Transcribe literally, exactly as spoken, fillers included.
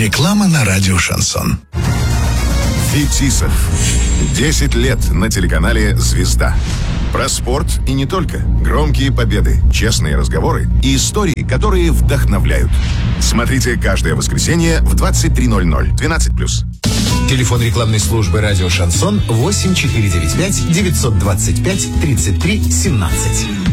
Реклама на радио «Шансон». Фетисов. десять лет на телеканале «Звезда». Про спорт и не только. Громкие победы, честные разговоры и истории, которые вдохновляют. Смотрите каждое воскресенье в двадцать три ноль ноль. двенадцать плюс. Телефон рекламной службы «Радио Шансон» восемь четыре девять пять девятьсот двадцать пять тридцать три семнадцать.